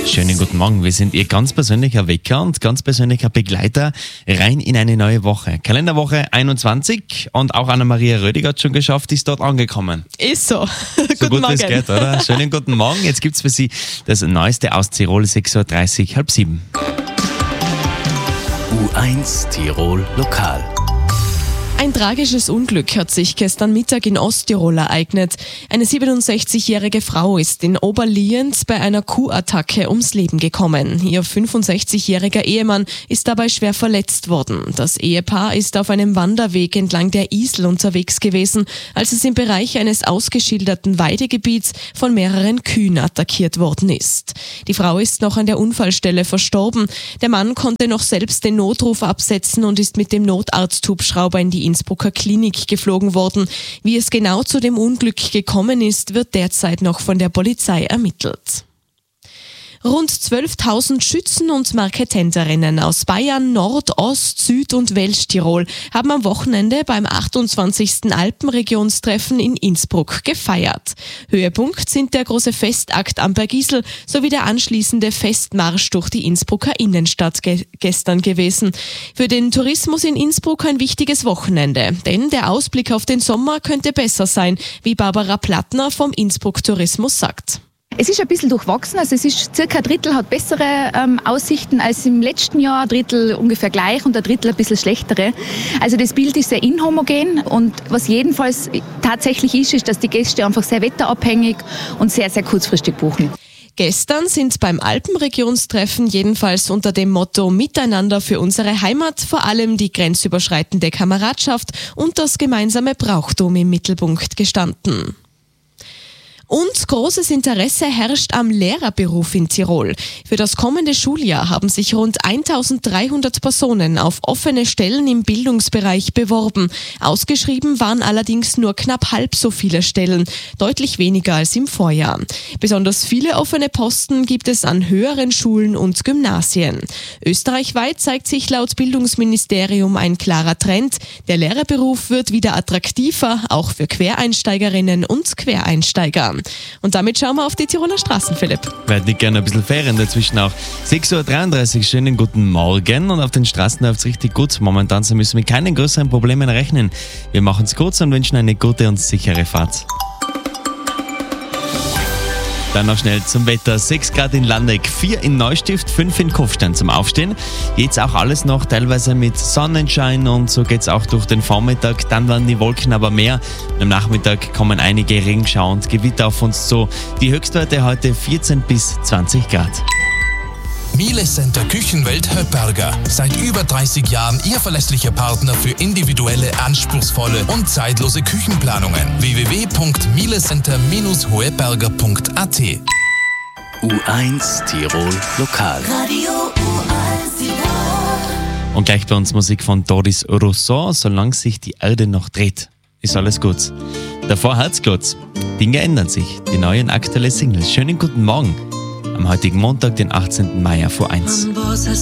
Schönen guten Morgen. Wir sind Ihr ganz persönlicher Wecker und ganz persönlicher Begleiter rein in eine neue Woche. Kalenderwoche 21 und auch Anna-Maria Rödiger hat schon geschafft, ist dort angekommen. Ist so. So Guten gut wie Morgen. es geht, oder? Schönen guten Morgen. Jetzt gibt's für Sie das Neueste aus Tirol, 6.30 Uhr, halb 7. U1 Tirol Lokal. Ein tragisches Unglück hat sich gestern Mittag in Osttirol ereignet. Eine 67-jährige Frau ist in Oberlienz bei einer Kuhattacke ums Leben gekommen. Ihr 65-jähriger Ehemann ist dabei schwer verletzt worden. Das Ehepaar ist auf einem Wanderweg entlang der Isel unterwegs gewesen, als es im Bereich eines ausgeschilderten Weidegebiets von mehreren Kühen attackiert worden ist. Die Frau ist noch an der Unfallstelle verstorben. Der Mann konnte noch selbst den Notruf absetzen und ist mit dem Notarzthubschrauber in die Innsbrucker Klinik geflogen worden. Wie es genau zu dem Unglück gekommen ist, wird derzeit noch von der Polizei ermittelt. Rund 12.000 Schützen und Marketenterinnen aus Bayern, Nord-, Ost-, Süd- und Westtirol haben am Wochenende beim 28. Alpenregionstreffen in Innsbruck gefeiert. Höhepunkt sind der große Festakt am Bergisel sowie der anschließende Festmarsch durch die Innsbrucker Innenstadt gestern gewesen. Für den Tourismus in Innsbruck ein wichtiges Wochenende, denn der Ausblick auf den Sommer könnte besser sein, wie Barbara Plattner vom Innsbruck Tourismus sagt. Es ist ein bisschen durchwachsen, also es ist circa ein Drittel hat bessere Aussichten als im letzten Jahr, ein Drittel ungefähr gleich und ein Drittel ein bisschen schlechtere. Also das Bild ist sehr inhomogen und was jedenfalls tatsächlich ist, dass die Gäste einfach sehr wetterabhängig und sehr, sehr kurzfristig buchen. Gestern sind beim Alpenregionstreffen jedenfalls unter dem Motto Miteinander für unsere Heimat vor allem die grenzüberschreitende Kameradschaft und das gemeinsame Brauchtum im Mittelpunkt gestanden. Und großes Interesse herrscht am Lehrerberuf in Tirol. Für das kommende Schuljahr haben sich rund 1.300 Personen auf offene Stellen im Bildungsbereich beworben. Ausgeschrieben waren allerdings nur knapp halb so viele Stellen, deutlich weniger als im Vorjahr. Besonders viele offene Posten gibt es an höheren Schulen und Gymnasien. Österreichweit zeigt sich laut Bildungsministerium ein klarer Trend. Der Lehrerberuf wird wieder attraktiver, auch für Quereinsteigerinnen und Quereinsteiger. Und damit schauen wir auf die Tiroler Straßen, Philipp. Werd nicht gerne ein bisschen Ferien dazwischen auch. 6.33 Uhr, schönen guten Morgen und auf den Straßen läuft es richtig gut. Momentan müssen wir mit keinen größeren Problemen rechnen. Wir machen es kurz und wünschen eine gute und sichere Fahrt. Dann noch schnell zum Wetter. 6 Grad in Landeck, 4 in Neustift, 5 in Kufstein zum Aufstehen. Jetzt auch alles noch teilweise mit Sonnenschein und so geht's auch durch den Vormittag. Dann werden die Wolken aber mehr. Am Nachmittag kommen einige Regenschauer und Gewitter auf uns zu. Die Höchstwerte heute 14 bis 20 Grad. Miele Center Küchenwelt Höpperger. Seit über 30 Jahren Ihr verlässlicher Partner für individuelle, anspruchsvolle und zeitlose Küchenplanungen. www.mielecenter-hoeberger.at U1 Tirol Lokal. Radio U1 Tirol. Und gleich bei uns Musik von Doris Rousseau. Solange sich die Erde noch dreht, ist alles gut. Davor Herzklotz. Dinge ändern sich. Die neue und aktuelle Single. Schönen guten Morgen. Am heutigen Montag, den 18. Mai vor 1.